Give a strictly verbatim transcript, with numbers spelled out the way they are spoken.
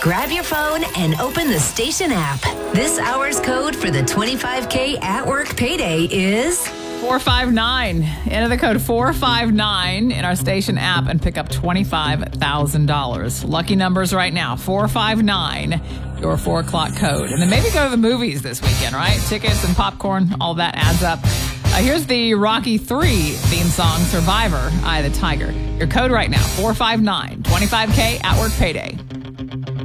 Grab your phone and open the station app. This hour's code for the twenty-five K at work payday is four five nine. Enter the code four five nine in our station app and pick up twenty-five thousand dollars. Lucky numbers right now, four five nine, your four o'clock code. And then maybe go to the movies this weekend, right? Tickets and popcorn, all that adds up. Uh, here's the Rocky three theme song, Survivor, Eye of the Tiger. Your code right now, four five nine, twenty-five K at work payday.